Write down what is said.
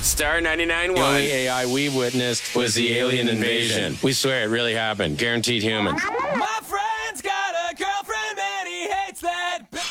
Star 99.1. The only AI we witnessed was the alien invasion. We swear it really happened. Guaranteed human. My